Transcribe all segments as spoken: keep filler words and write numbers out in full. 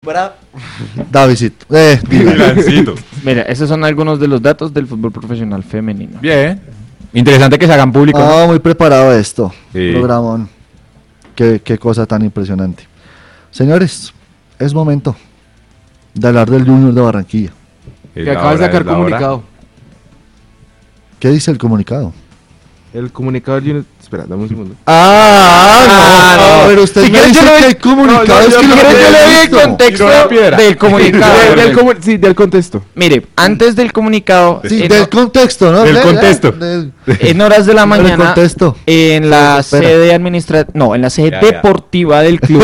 Fuera. Davidcito. Eh, Dylancito. Mira, esos son algunos de los datos del fútbol profesional femenino. Bien. Interesante que se hagan públicos. Ah, muy preparado esto. Sí. Programón. Qué, qué cosa tan impresionante. Señores, es momento de hablar del Junior de Barranquilla. Es Que la acaba de hora, sacar es la hora. comunicado. ¿Qué dice el comunicado? El comunicado del Junior. Espera, dame un segundo. Ah, no, Ah, no. pero usted Si me quieres dice yo le que doy- hay comunicado. no, es yo- que yo no quiero- lo Yo he le doy el visto. contexto Tiro la piedra. del comunicado. Del- del comu- sí, del contexto. Mire, antes del comunicado, Sí, en, del contexto, ¿no? Del De- contexto. del- en horas de la del mañana, contexto. en la Espera. sede administrativa, no, en la sede Ya, ya. deportiva del club,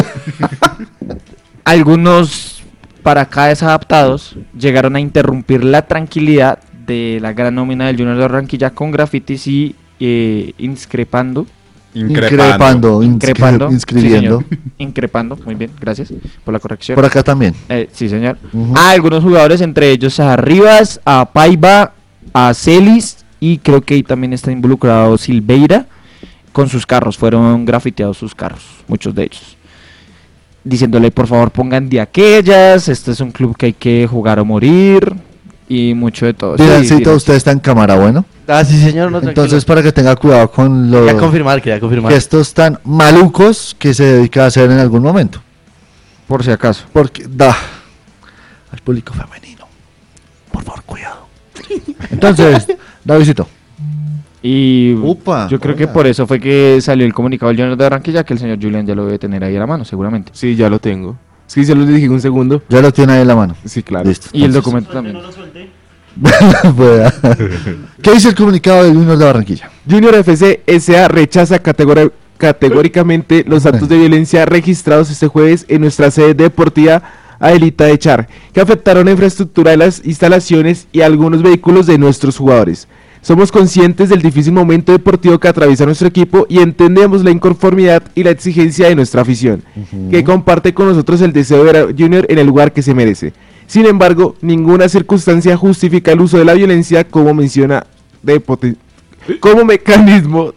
algunos para acá desadaptados llegaron a interrumpir la tranquilidad de la gran nómina del Junior de Barranquilla con grafitis y eh, inscrepando. Increpando, Increpando. inscri- inscribiendo. Sí, señor. Increpando, muy bien, gracias por la corrección. Por acá también. Eh, sí, señor. Ujú. A algunos jugadores, entre ellos a Rivas, a Paiva, a Celis y creo que ahí también está involucrado Silveira con sus carros. Fueron grafiteados sus carros, muchos de ellos. Diciéndole, por favor, pongan de aquellas. Este es un club que hay que jugar o morir. Y mucho de todo. Sí, Dylancito, Dylan. usted está en cámara, bueno. Ah, sí, señor, no, Entonces, tranquilo. para que tenga cuidado con los Quería confirmar, quería confirmar. gestos tan malucos que se dedica a hacer en algún momento. Por si acaso. Porque da al público femenino. Por favor, cuidado. Entonces, Davidito. Y Upa, yo creo que hola. por eso fue que salió el comunicado del Junior de Barranquilla, que el señor Julián ya lo debe tener ahí a la mano, seguramente. Sí, ya lo tengo. Es que se lo dije un segundo. Ya lo tiene ahí en la mano. Sí, claro. Listo. Y el entonces. documento también. Pueda. ¿Qué dice el comunicado del Junior de Barranquilla? Junior F C S A rechaza categori- categóricamente los actos de violencia registrados este jueves en nuestra sede deportiva Adelita de Char, que afectaron la infraestructura de las instalaciones y algunos vehículos de nuestros jugadores. Somos conscientes del difícil momento deportivo que atraviesa nuestro equipo y entendemos la inconformidad y la exigencia de nuestra afición, que comparte con nosotros el deseo de ver a Junior en el lugar que se merece. Sin embargo, ninguna circunstancia justifica el uso de la violencia como menciona de poten- como mecanismo.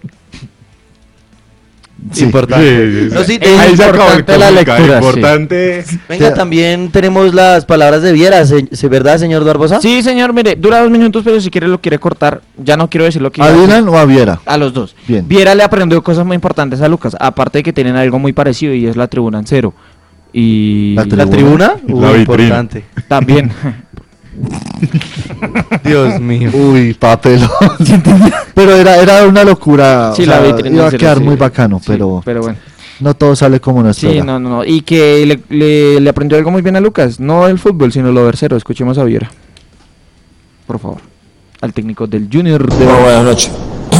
Sí. Importante. No, sí, Es Ahí se acabó el importante la comunicado, lectura, sí. importante. Venga, también tenemos las palabras de Viera, se- se- ¿verdad, señor Barbosa? Sí, señor, mire, dura dos minutos, pero si quiere lo quiere cortar, ya no quiero decir lo que ¿A iba a decir. Dylan o a Viera? A los dos. Bien. Viera le aprendió cosas muy importantes a Lucas, aparte de que tienen algo muy parecido y es la tribuna en cero. Y La ¿La tribuna? Uy, La vitrina. importante. también. Dios mío. Uy, papelón. Pero era, era una locura. Sí, o la sea, vitrina iba a en cero, quedar sí. muy bacano, Sí, pero pero bueno. no todo sale como nuestro. Sí, no, no, no. Y que le, le, le aprendió algo muy bien a Lucas, no el fútbol, sino lo versero. Escuchemos a Viera. Por favor. Al técnico del Junior de Muy buenas noches.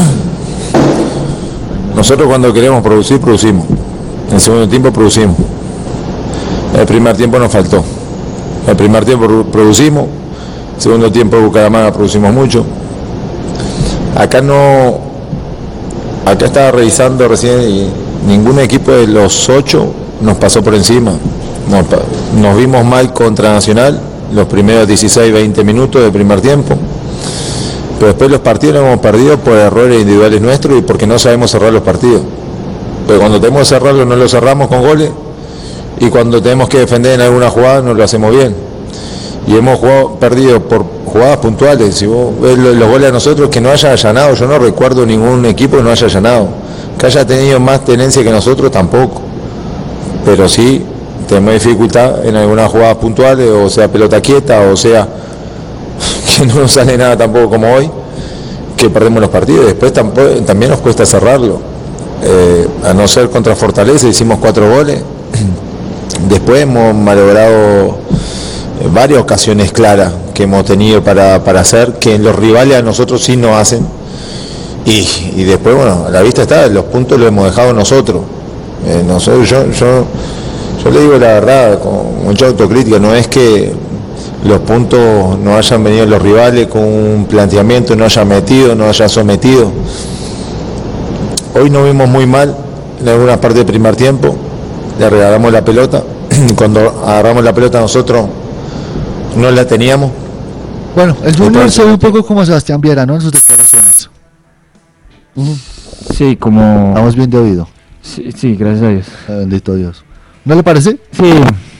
Nosotros cuando queremos producir, producimos. En el segundo tiempo producimos. El primer tiempo nos faltó. El primer tiempo produ- producimos. Segundo tiempo Bucaramanga producimos mucho. Acá no... Acá estaba revisando recién y ningún equipo de los ocho nos pasó por encima. Nos, pa- nos vimos mal contra Nacional los primeros dieciséis veinte minutos del primer tiempo. Pero después los partidos los hemos perdido por errores individuales nuestros y porque no sabemos cerrar los partidos. Pero cuando tenemos que cerrarlos no los cerramos con goles y cuando tenemos que defender en alguna jugada no lo hacemos bien. Y hemos jugado, perdido por jugadas puntuales. Si vos ves lo- los goles a nosotros, que no haya allanado, yo no recuerdo ningún equipo que no haya allanado. Que haya tenido más tenencia que nosotros tampoco. Pero sí tenemos dificultad en algunas jugadas puntuales, o sea pelota quieta, o sea que no nos sale nada tampoco como hoy, que perdemos los partidos. Después tampoco, también nos cuesta cerrarlo. Eh, a no ser contra Fortaleza hicimos cuatro goles. Después hemos malogrado eh, varias ocasiones claras que hemos tenido para, para hacer, que los rivales a nosotros sí nos hacen. Y, y después, bueno, a la vista está, los puntos los hemos dejado nosotros. Eh, nosotros yo, yo, yo le digo la verdad, con mucha autocrítica, no es que los puntos no hayan venido los rivales con un planteamiento, no hayan metido, no hayan sometido. Hoy nos vimos muy mal en alguna parte del primer tiempo, le regalamos la pelota, cuando agarramos la pelota nosotros no la teníamos. Bueno, el Junior Entonces, se ve un poco como Sebastián Viera, ¿no? En sus declaraciones. Ujú. Sí, como... Estamos bien de oído. Sí, sí, gracias a Dios. Eh, Bendito Dios. ¿No le parece? Sí,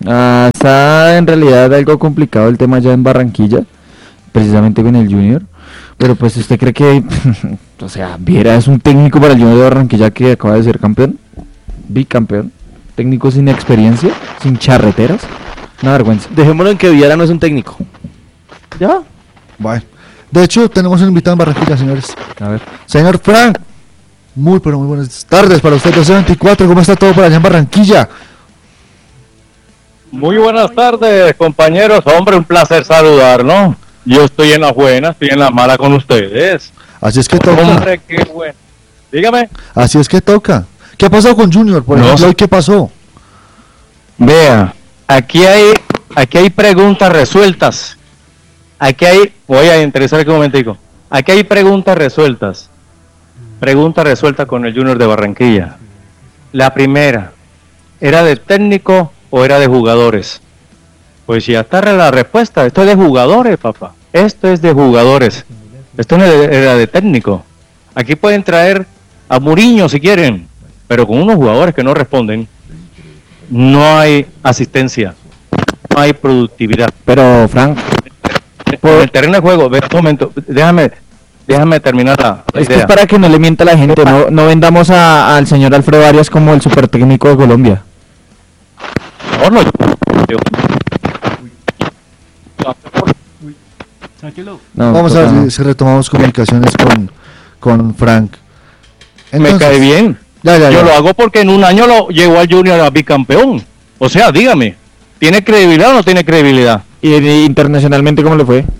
Ah, está en realidad algo complicado el tema ya en Barranquilla, precisamente con el Junior. Pero pues usted cree que, o sea, Viera es un técnico para el Junior de Barranquilla que acaba de ser campeón, bicampeón, técnico sin experiencia, sin charreteras, una vergüenza. Dejémoslo en que Viera no es un técnico. ¿Ya? Bueno, de hecho tenemos un invitado en Barranquilla, señores. A ver. Señor Frank, muy pero muy buenas tardes para usted, doce veinticuatro, ¿cómo está todo por allá en Barranquilla? Muy buenas tardes, compañeros. Hombre, un placer saludar, ¿no? Yo estoy en la buena, estoy en la mala con ustedes. Así es que toca. Hombre, qué bueno. Dígame. Así es que toca. ¿Qué ha pasado con Junior, por No ejemplo? sé. ¿Y qué pasó? Vea, aquí hay, aquí hay preguntas resueltas. Aquí hay, voy a interesar aquí un momentico. Aquí hay preguntas resueltas. Pregunta resuelta con el Junior de Barranquilla. La primera, ¿era de técnico o era de jugadores? Pues ya está la respuesta. Esto es de jugadores, papá. Esto es de jugadores. Esto no era de técnico. Aquí pueden traer a Mourinho si quieren, pero con unos jugadores que no responden, no hay asistencia, no hay productividad. Pero Frank, En el terreno de juego, ve, un momento, déjame, déjame terminar la, la es que idea. es para que no le mienta a la gente, no, no vendamos a- al señor Alfredo Arias como el super técnico de Colombia. No, no, yo- No, Vamos a toca, ver no. si, si retomamos comunicaciones con, con Frank. me Entonces- cae bien. Ya, ya, Yo ya. lo hago porque en un año lo llegó al Junior a bicampeón. O sea, dígame, ¿tiene credibilidad o no tiene credibilidad? ¿Y y internacionalmente cómo le fue?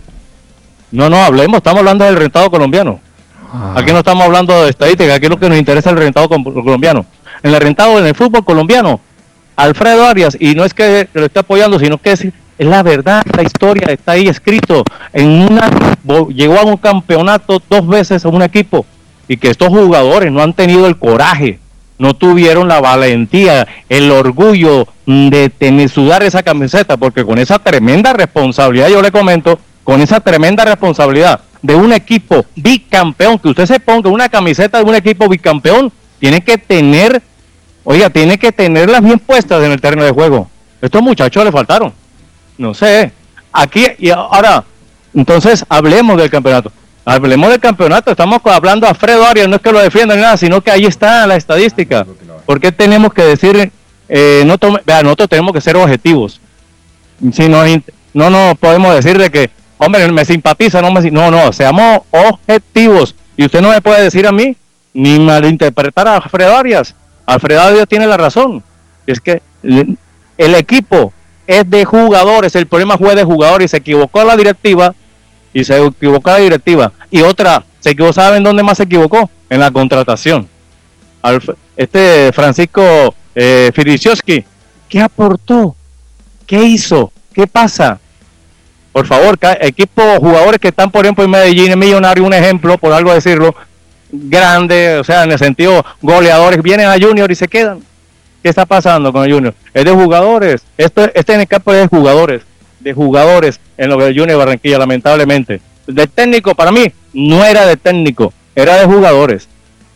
No, no, hablemos, estamos hablando del rentado colombiano. Aquí no estamos hablando de estadística, aquí lo que nos interesa es el rentado com- colombiano. En el rentado, en el fútbol colombiano, Alfredo Arias, y no es que lo esté apoyando, sino que es, es la verdad, la historia, está ahí escrito. En una bo- llegó a un campeonato dos veces a un equipo, y que estos jugadores no han tenido el coraje, no tuvieron la valentía, el orgullo de tener, sudar esa camiseta, porque con esa tremenda responsabilidad, yo le comento, con esa tremenda responsabilidad de un equipo bicampeón, que usted se ponga una camiseta de un equipo bicampeón, tiene que tener, oiga, tiene que tenerlas bien puestas en el terreno de juego. Estos muchachos le faltaron, no sé, aquí y ahora, entonces hablemos del campeonato. Hablemos del campeonato, estamos hablando de Alfredo Arias, no es que lo defienda ni nada, sino que ahí está la estadística. ¿Por qué tenemos que decir, eh, no tome, vea, nosotros tenemos que ser objetivos? Si no, no, no podemos decir de que, hombre, me simpatiza, no me, no, no, seamos objetivos. Y usted no me puede decir a mí, ni malinterpretar a Alfredo Arias. Alfredo Arias tiene la razón. Es que el, el equipo es de jugadores, el problema fue de jugadores, y se equivocó la directiva, y se equivocó la directiva. Y otra, se equivocó, ¿saben dónde más se equivocó? En la contratación. Alf, este Francisco eh, Filichowski, ¿qué aportó? ¿Qué hizo? ¿Qué pasa? Por favor, ca- equipos, jugadores que están, por ejemplo, en Medellín, en Millonario, un ejemplo, por algo decirlo, grande, o sea, en el sentido, goleadores, vienen a Junior y se quedan. ¿Qué está pasando con el Junior? Es de jugadores. Esto, este en el campo es de jugadores, de jugadores en lo que el Junior de Barranquilla, lamentablemente. De técnico, para mí, no era de técnico, era de jugadores.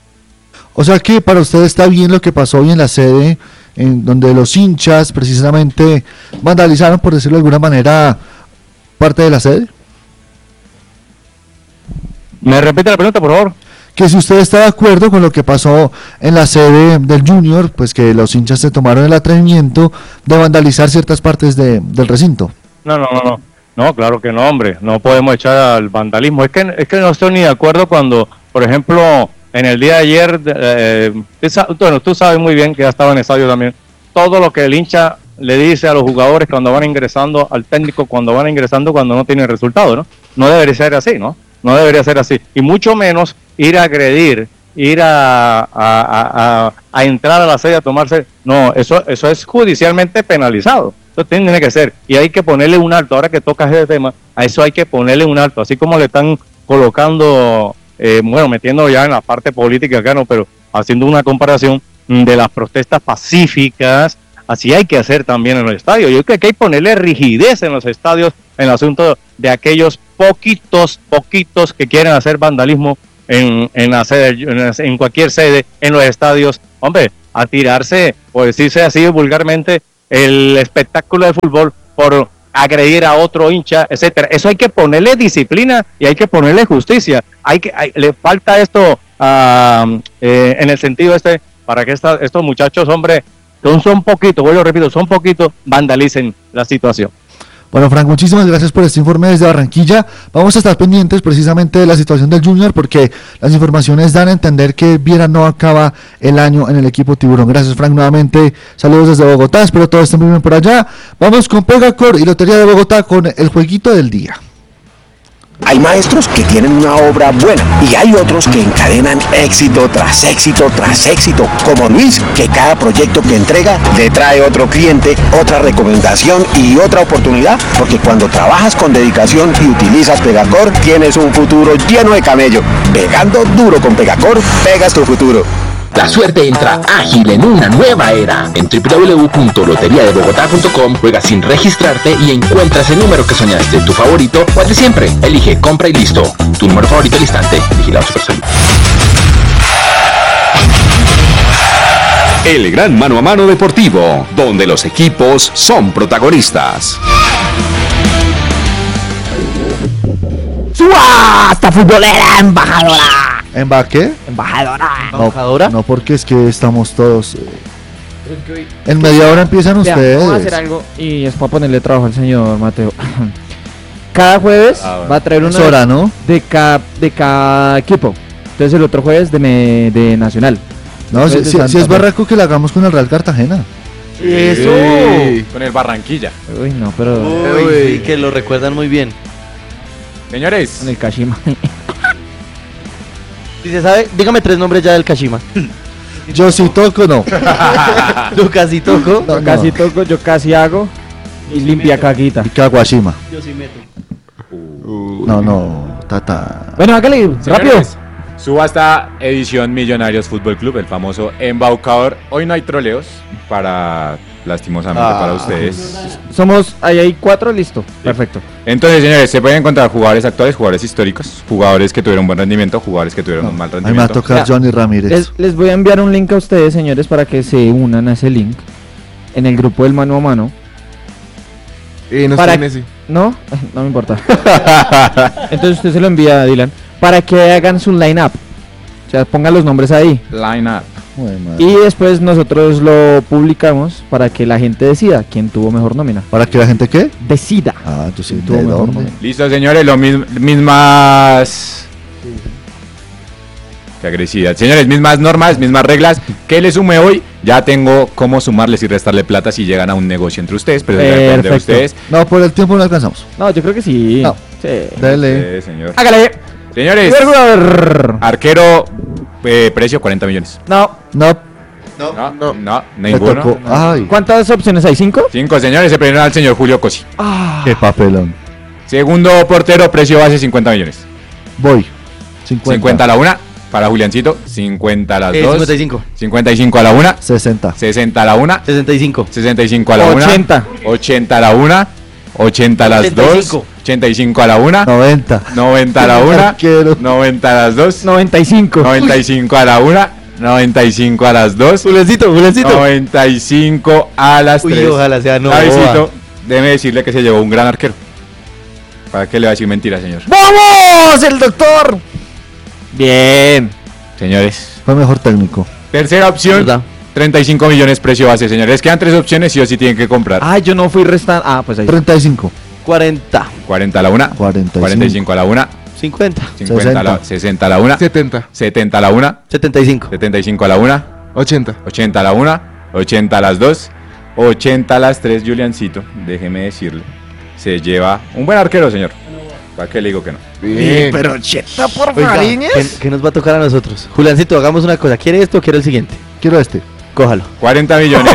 O sea que para usted está bien lo que pasó hoy en la sede, en donde los hinchas precisamente vandalizaron, por decirlo de alguna manera, parte de la sede. ¿Me repite la pregunta, por favor? Que si usted está de acuerdo con lo que pasó en la sede del Junior, pues que los hinchas se tomaron el atrevimiento de vandalizar ciertas partes de, del recinto. No, no, no, no. No, claro que no, hombre. No podemos echar al vandalismo. Es que, es que no estoy ni de acuerdo cuando, por ejemplo, en el día de ayer, eh, esa- bueno, tú sabes muy bien que ya estaba en el estadio también, todo lo que el hincha le dice a los jugadores cuando van ingresando, al técnico cuando van ingresando, cuando no tienen resultado, ¿no? No debería ser así, ¿no? No debería ser así. Y mucho menos ir a agredir, ir a, a, a, a, a entrar a la sede a tomarse. No, eso, eso es judicialmente penalizado. Eso tiene que ser. Y hay que ponerle un alto. Ahora que tocas ese tema, a eso hay que ponerle un alto. Así como le están colocando, eh, bueno, metiendo ya en la parte política acá, no, pero haciendo una comparación de las protestas pacíficas. Así hay que hacer también en los estadios. Yo creo que hay que ponerle rigidez en los estadios en el asunto de aquellos poquitos, poquitos que quieren hacer vandalismo en, en, la sede, en, en cualquier sede, en los estadios. Hombre, a tirarse, por decirse así vulgarmente, el espectáculo de fútbol por agredir a otro hincha, etcétera. Eso hay que ponerle disciplina y hay que ponerle justicia. Hay que hay, le falta esto uh, eh, en el sentido este para que esta, estos muchachos, hombre, son, son poquitos, vuelvo repito, son poquitos, vandalicen la situación. Bueno, Frank, muchísimas gracias por este informe desde Barranquilla. Vamos a estar pendientes precisamente de la situación del Junior porque las informaciones dan a entender que Viera no acaba el año en el equipo Tiburón. Gracias, Frank, nuevamente. Saludos desde Bogotá, espero todo esté muy bien por allá. Vamos con Pegacor y Lotería de Bogotá con el jueguito del día. Hay maestros que tienen una obra buena y hay otros que encadenan éxito tras éxito tras éxito, como Luis, que cada proyecto que entrega le trae otro cliente, otra recomendación y otra oportunidad, porque cuando trabajas con dedicación y utilizas Pegacor, tienes un futuro lleno de camello. Pegando duro con Pegacor, pegas tu futuro. La suerte entra ágil en una nueva era. En doble u doble u doble u punto lotería de bogotá punto com juegas sin registrarte y encuentras el número que soñaste, tu favorito o el de siempre. Elige, compra y listo. Tu número favorito al instante. Vigilado Supersalud. El gran mano a mano deportivo, donde los equipos son protagonistas. ¡Subasta futbolera embajadora! ¿Emba qué? Embajadora. No, ¿Embajadora? no, porque es que estamos todos... eh, en media hora empiezan Vea, ustedes. vamos a hacer algo y es para ponerle trabajo al señor Mateo. Cada jueves Ah, bueno. va a traer una Es hora, ¿no? de cada de cada equipo. Entonces el otro jueves de, me- de Nacional. No, si, Jueves de si- Santa si es Fe. barraco que la hagamos con el Real Cartagena. Eso. Con el Barranquilla. Uy, no, pero Uy, sí, que lo recuerdan muy bien. Señores, con el Kashima. Si se sabe, dígame tres nombres ya del Kashima. Yo sí toco, no. Tú casi toco. No, Yo casi no. toco, yo casi hago y limpia caquita. Y Kaguashima. Yo sí meto. No, no, tata. Bueno, hágale, rápido. señores, subasta edición Millonarios Fútbol Club, el famoso embaucador. Hoy no hay troleos para, lastimosamente Ah. para ustedes. Somos, ahí hay cuatro, listo. Perfecto. Entonces, señores, se pueden encontrar jugadores actuales, jugadores históricos, jugadores que tuvieron buen rendimiento, jugadores que tuvieron un mal A mí me va a rendimiento. tocar Ya. Johnny Ramírez. Les, les voy a enviar un link a ustedes, señores, para que se unan a ese link en el grupo del mano a mano. Eh, no Para- está en ese. ¿No? No me importa. Entonces usted se lo envía a Dylan para que hagan su line-up. O sea, pongan los nombres ahí. Line up. Joder, madre. Y después nosotros lo publicamos para que la gente decida quién tuvo mejor nómina. ¿Para que la gente qué? Decida. Ah, yo sí. quién tuvo ¿de mejor dónde? nómina. Listo, señores, lo mis- mismas... Qué agresividad. Señores, mismas normas, mismas reglas. ¿Qué le sume hoy? Ya tengo cómo sumarles y restarle plata si llegan a un negocio entre ustedes, pero eso depende de Perfecto. ustedes. No, por el tiempo no alcanzamos. No, yo creo que sí. No. Sí. Dale. Sí, señor. Hágale. Señores, arquero, eh, precio cuarenta millones. No. No, No, no, no, me ninguno. tocó. Ay, ¿Cuántas opciones hay? ¿Cinco? Cinco, señores, se pidieron al señor Julio Cosi. qué papelón. Segundo portero, precio base cincuenta millones. Voy. cincuenta. cincuenta a la una para Juliancito, cincuenta a las Eh, dos. cincuenta y cinco. cincuenta y cinco a la una, sesenta. sesenta a la una, sesenta y cinco. sesenta y cinco a la una, ochenta. ochenta a la una, ochenta a las ochenta y dos, cinco. ochenta y cinco a la una, noventa. noventa a la una, Arquero. noventa a las dos, noventa y cinco. noventa y cinco a la una, noventa y cinco a las dos, Juliancito, Juliancito. noventa y cinco a las Uy, tres. ojalá sea no. Davidcito, déjeme decirle que se llevó un gran arquero. ¿Para qué le va a decir mentira, señor? ¡Vamos! ¡El doctor! Bien. Señores. Fue mejor técnico. Tercera opción, ¿Verdad? treinta y cinco millones precio base, señores. Quedan tres opciones y o sí tienen que comprar. Ah, yo no fui restando. Ah, pues ahí. treinta y cinco. cuarenta. cuarenta a la una, cuarenta y cinco. cuarenta y cinco a la una, cincuenta. cincuenta a la, sesenta a la una, setenta. setenta a la una, setenta y cinco. setenta y cinco a la una, ochenta. ochenta a la una, ochenta a las dos, ochenta a las tres, Juliancito, déjeme decirle, se lleva un buen arquero, señor. ¿Para qué le digo que no? Bien. Pero cheta por Oiga, ¿qué, qué nos va a tocar a nosotros? Juliancito, hagamos una cosa. ¿Quiere esto o quiere el siguiente? Quiero este. Cójalo. cuarenta millones.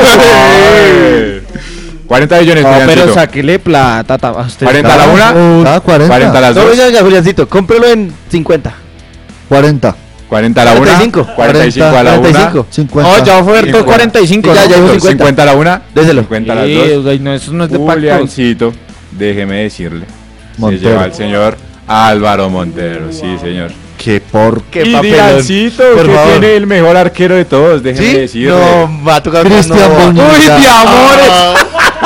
cuarenta millones, No, pero Juliancito. sáquele plata. ta- a usted. cuarenta a la una, Ah, cuarenta. cuarenta a las No, dos, venga, venga, Juliancito, cómprelo en cincuenta. cuarenta. cuarenta a la una, cuarenta y cinco. cuarenta y cinco a la cuarenta y una, cinco. cincuenta. No, ya ofertó cincuenta. cuarenta y cinco. Sí, ya, ¿no? ya dijo cincuenta. cincuenta a la una, Déselo. cincuenta a las Sí, dos. ay, no, eso no es de pactos. Juliancito, déjeme decirle. Montero. Se lleva el señor Álvaro Montero, sí, señor. qué por Qué y papelón. Dilancito, Por que favor. tiene el mejor arquero de todos, déjeme ¿Sí? decirle. No, va a tocar Cristian no. Bonilla. ¡Uy, de amores!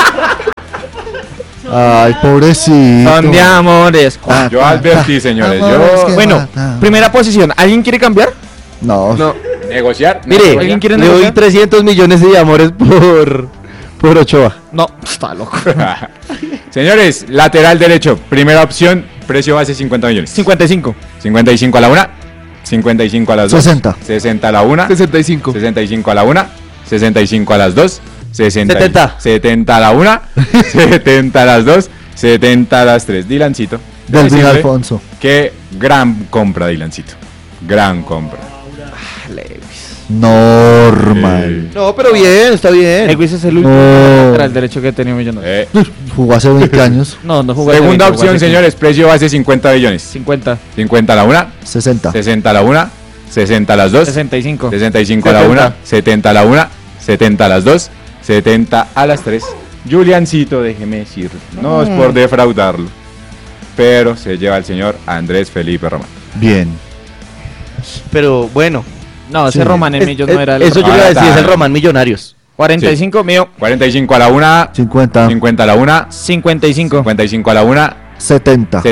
Ay, pobrecito. Son de amores. Ah, Yo advertí, señores, amores yo... que Bueno, matan. primera posición. ¿Alguien quiere cambiar? No, No, ¿Negociar? Mire, ¿Alguien quiere le doy negociar? trescientos millones de amores por, por Ochoa. No, está loco. Señores, lateral derecho, primera opción, precio base cincuenta millones. cincuenta y cinco. cincuenta y cinco a la una, cincuenta y cinco a las dos. sesenta. sesenta a la una, sesenta y cinco. sesenta y cinco a la una, sesenta y cinco a las dos, sesenta, setenta. setenta a la una, setenta a las dos, setenta a las tres. Dilancito. Delvin decirle Alfonso. Qué gran compra, Dilancito. Gran compra. Normal. No, pero bien, está bien. Lewis es el último No. lateral derecho que ha tenido Millonarios. Eh, Jugó hace veinte años. No, no jugó hace segunda veinte, jugó opción, hace señores, precio base cincuenta millones. cincuenta. cincuenta a la una, sesenta. sesenta a la una, sesenta a las dos, sesenta y cinco. sesenta y cinco a la una, setenta a la una, setenta a las dos, setenta a las tres. Juliancito, déjeme decirlo, no es por defraudarlo, pero se lleva el señor Andrés Felipe Román. Bien. Pero bueno. No, ese Sí. Román en Es- Millos es- no era el eso yo Román. le iba a decir, es el Ah, Román Millonarios. cuarenta y cinco mío. cuarenta y cinco a la una, cincuenta. cincuenta a la una, cincuenta y cinco. cincuenta y cinco a la una, setenta.